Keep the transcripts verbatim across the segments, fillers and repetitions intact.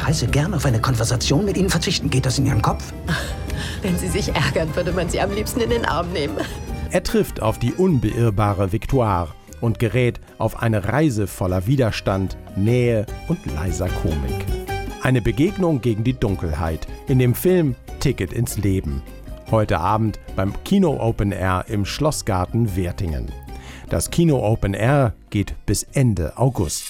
Preise gern auf eine Konversation mit Ihnen verzichten. Geht das in Ihren Kopf? Wenn Sie sich ärgern, würde man Sie am liebsten in den Arm nehmen. Er trifft auf die unbeirrbare Victoire und gerät auf eine Reise voller Widerstand, Nähe und leiser Komik. Eine Begegnung gegen die Dunkelheit in dem Film Ticket ins Leben. Heute Abend beim Kino Open Air im Schlossgarten Wertingen. Das Kino Open Air geht bis Ende August.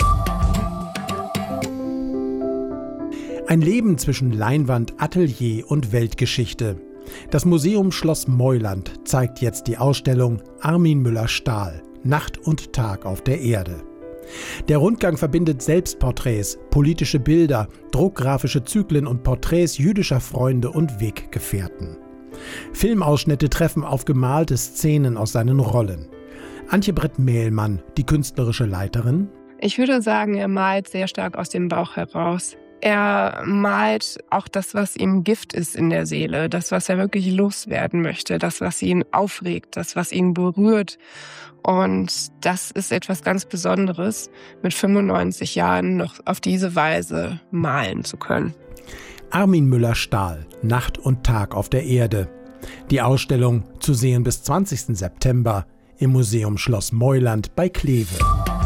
Ein Leben zwischen Leinwand, Atelier und Weltgeschichte. Das Museum Schloss Meuland zeigt jetzt die Ausstellung Armin Müller-Stahl, Nacht und Tag auf der Erde. Der Rundgang verbindet Selbstporträts, politische Bilder, druckgrafische Zyklen und Porträts jüdischer Freunde und Weggefährten. Filmausschnitte treffen auf gemalte Szenen aus seinen Rollen. Antje Brett-Mehlmann, die künstlerische Leiterin. Ich würde sagen, er malt sehr stark aus dem Bauch heraus. Er malt auch das, was ihm Gift ist in der Seele, das, was er wirklich loswerden möchte, das, was ihn aufregt, das, was ihn berührt. Und das ist etwas ganz Besonderes, mit fünfundneunzig Jahren noch auf diese Weise malen zu können. Armin Müller-Stahl, Nacht und Tag auf der Erde. Die Ausstellung zu sehen bis zwanzigsten September im Museum Schloss Meuland bei Kleve.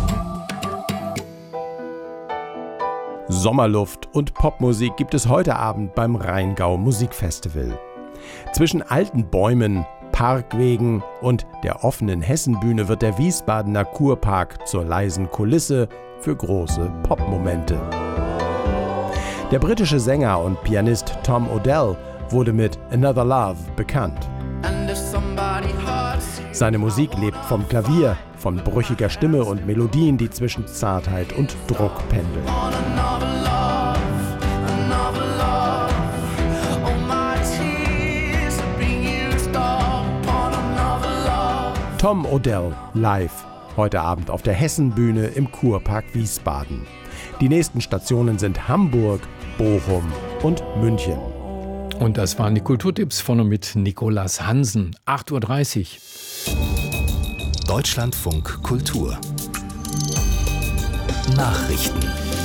Sommerluft und Popmusik gibt es heute Abend beim Rheingau Musikfestival. Zwischen alten Bäumen, Parkwegen und der offenen Hessenbühne wird der Wiesbadener Kurpark zur leisen Kulisse für große Popmomente. Der britische Sänger und Pianist Tom Odell wurde mit Another Love bekannt. Seine Musik lebt vom Klavier, von brüchiger Stimme und Melodien, die zwischen Zartheit und Druck pendeln. Tom Odell live, heute Abend auf der Hessenbühne im Kurpark Wiesbaden. Die nächsten Stationen sind Hamburg, Bochum und München. Und das waren die Kulturtipps von und mit Nikolas Hansen. acht Uhr dreißig. Deutschlandfunk Kultur. Nachrichten.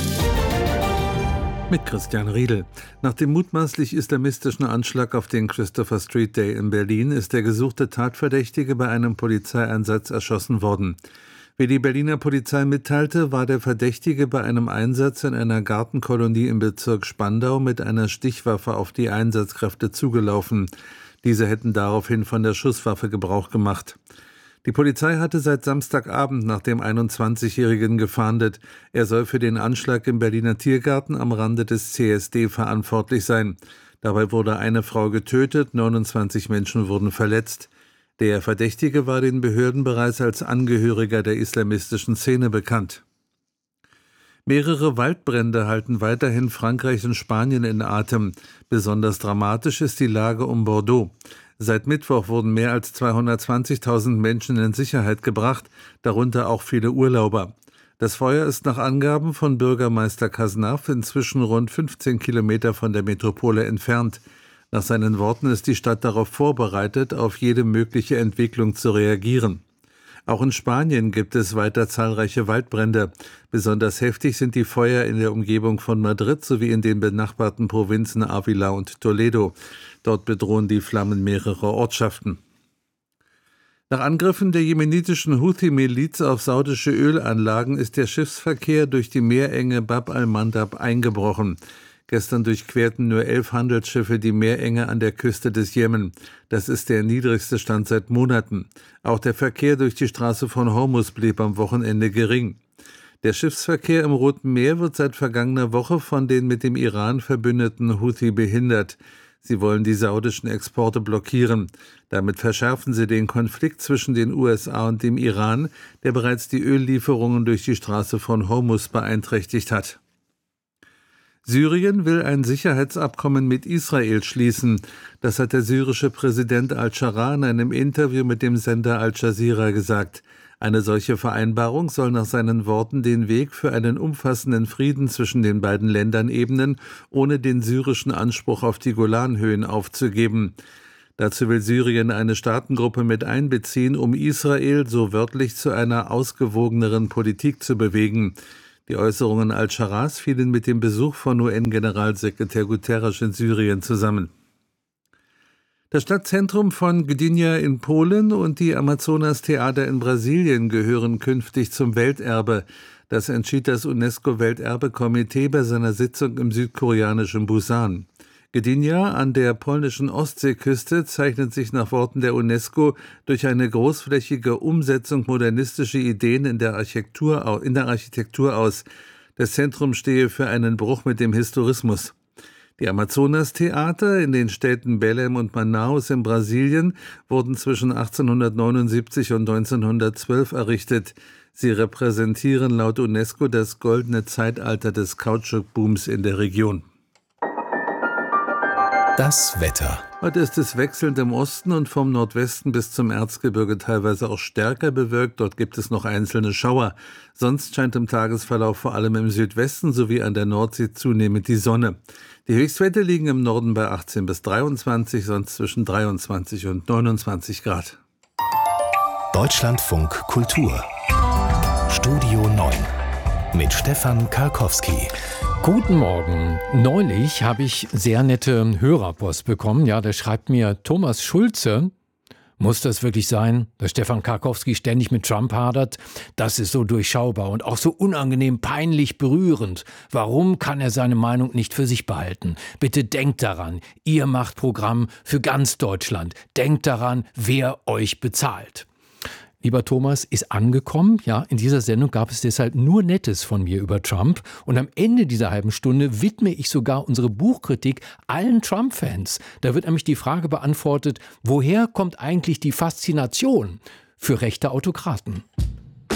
Mit Christian Riedel. Nach dem mutmaßlich islamistischen Anschlag auf den Christopher Street Day in Berlin ist der gesuchte Tatverdächtige bei einem Polizeieinsatz erschossen worden. Wie die Berliner Polizei mitteilte, war der Verdächtige bei einem Einsatz in einer Gartenkolonie im Bezirk Spandau mit einer Stichwaffe auf die Einsatzkräfte zugelaufen. Diese hätten daraufhin von der Schusswaffe Gebrauch gemacht. Die Polizei hatte seit Samstagabend nach dem einundzwanzigjährigen gefahndet. Er soll für den Anschlag im Berliner Tiergarten am Rande des C S D verantwortlich sein. Dabei wurde eine Frau getötet, neunundzwanzig Menschen wurden verletzt. Der Verdächtige war den Behörden bereits als Angehöriger der islamistischen Szene bekannt. Mehrere Waldbrände halten weiterhin Frankreich und Spanien in Atem. Besonders dramatisch ist die Lage um Bordeaux. Seit Mittwoch wurden mehr als zweihundertzwanzigtausend Menschen in Sicherheit gebracht, darunter auch viele Urlauber. Das Feuer ist nach Angaben von Bürgermeister Cazenave inzwischen rund fünfzehn Kilometer von der Metropole entfernt. Nach seinen Worten ist die Stadt darauf vorbereitet, auf jede mögliche Entwicklung zu reagieren. Auch in Spanien gibt es weiter zahlreiche Waldbrände. Besonders heftig sind die Feuer in der Umgebung von Madrid sowie in den benachbarten Provinzen Ávila und Toledo. Dort bedrohen die Flammen mehrere Ortschaften. Nach Angriffen der jemenitischen Houthi-Miliz auf saudische Ölanlagen ist der Schiffsverkehr durch die Meerenge Bab al-Mandab eingebrochen. Gestern durchquerten nur elf Handelsschiffe die Meerenge an der Küste des Jemen. Das ist der niedrigste Stand seit Monaten. Auch der Verkehr durch die Straße von Hormuz blieb am Wochenende gering. Der Schiffsverkehr im Roten Meer wird seit vergangener Woche von den mit dem Iran verbündeten Houthi behindert. Sie wollen die saudischen Exporte blockieren. Damit verschärfen sie den Konflikt zwischen den U S A und dem Iran, der bereits die Öllieferungen durch die Straße von Hormuz beeinträchtigt hat. Syrien will ein Sicherheitsabkommen mit Israel schließen. Das hat der syrische Präsident al-Sharaa in einem Interview mit dem Sender Al Jazeera gesagt. Eine solche Vereinbarung soll nach seinen Worten den Weg für einen umfassenden Frieden zwischen den beiden Ländern ebnen, ohne den syrischen Anspruch auf die Golanhöhen aufzugeben. Dazu will Syrien eine Staatengruppe mit einbeziehen, um Israel so wörtlich zu einer ausgewogeneren Politik zu bewegen. Die Äußerungen Al-Sharas fielen mit dem Besuch von U N-Generalsekretär Guterres in Syrien zusammen. Das Stadtzentrum von Gdynia in Polen und die Amazonas-Theater in Brasilien gehören künftig zum Welterbe. Das entschied das UNESCO-Welterbe-Komitee bei seiner Sitzung im südkoreanischen Busan. Gdynia an der polnischen Ostseeküste zeichnet sich nach Worten der UNESCO durch eine großflächige Umsetzung modernistischer Ideen in der Architektur, in der Architektur aus. Das Zentrum stehe für einen Bruch mit dem Historismus. Die Amazonas-Theater in den Städten Belém und Manaus in Brasilien wurden zwischen achtzehnhundertneunundsiebzig und neunzehnhundertzwölf errichtet. Sie repräsentieren laut UNESCO das goldene Zeitalter des Kautschukbooms in der Region. Das Wetter. Heute ist es wechselnd im Osten und vom Nordwesten bis zum Erzgebirge teilweise auch stärker bewölkt. Dort gibt es noch einzelne Schauer. Sonst scheint im Tagesverlauf vor allem im Südwesten sowie an der Nordsee zunehmend die Sonne. Die Höchstwerte liegen im Norden bei achtzehn bis dreiundzwanzig, sonst zwischen dreiundzwanzig und neunundzwanzig Grad. Deutschlandfunk Kultur. Studio neun mit Stefan Karkowski. Guten Morgen. Neulich habe ich sehr nette Hörerpost bekommen. Ja, da schreibt mir Thomas Schulze: Muss das wirklich sein, dass Stefan Karkowski ständig mit Trump hadert? Das ist so durchschaubar und auch so unangenehm peinlich berührend. Warum kann er seine Meinung nicht für sich behalten? Bitte denkt daran, ihr macht Programm für ganz Deutschland. Denkt daran, wer euch bezahlt. Lieber Thomas, ist angekommen. Ja, in dieser Sendung gab es deshalb nur Nettes von mir über Trump. Und am Ende dieser halben Stunde widme ich sogar unsere Buchkritik allen Trump-Fans. Da wird nämlich die Frage beantwortet: Woher kommt eigentlich die Faszination für rechte Autokraten?